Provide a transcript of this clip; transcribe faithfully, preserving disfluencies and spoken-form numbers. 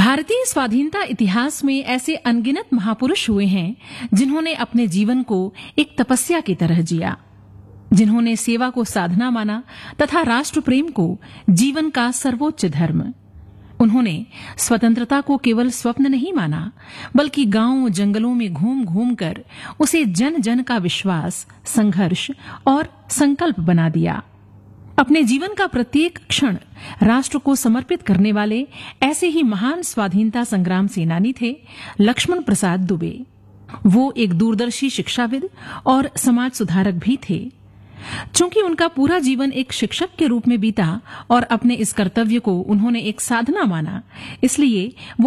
भारतीय स्वाधीनता इतिहास में ऐसे अनगिनत महापुरुष हुए हैं जिन्होंने अपने जीवन को एक तपस्या की तरह जिया, जिन्होंने सेवा को साधना माना तथा राष्ट्र प्रेम को जीवन का सर्वोच्च धर्म। उन्होंने स्वतंत्रता को केवल स्वप्न नहीं माना, बल्कि गांवों जंगलों में घूम घूम कर उसे जन जन का विश्वास, संघर्ष और संकल्प बना दिया। अपने जीवन का प्रत्येक क्षण राष्ट्र को समर्पित करने वाले ऐसे ही महान स्वाधीनता संग्राम सेनानी थे लक्ष्मण प्रसाद दुबे। वो एक दूरदर्शी शिक्षाविद और समाज सुधारक भी थे। चूंकि उनका पूरा जीवन एक शिक्षक के रूप में बीता और अपने इस कर्तव्य को उन्होंने एक साधना माना, इसलिए वो